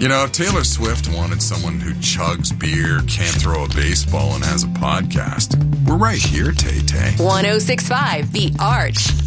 You know, if Taylor Swift wanted someone who chugs beer, can't throw a baseball, and has a podcast, we're right here, Tay-Tay. 106.5 The Arch.